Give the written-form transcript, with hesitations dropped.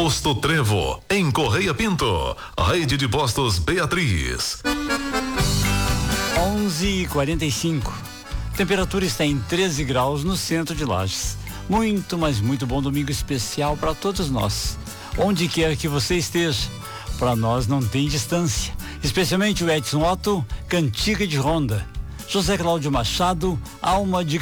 Posto Trevo, em Correia Pinto. Rede de Postos Beatriz. 11h45. Temperatura está em 13 graus no centro de Lages. Muito, mas muito bom domingo especial para todos nós. Onde quer que você esteja, para nós não tem distância. Especialmente o Edson Otto, Cantiga de Ronda. José Cláudio Machado, Alma de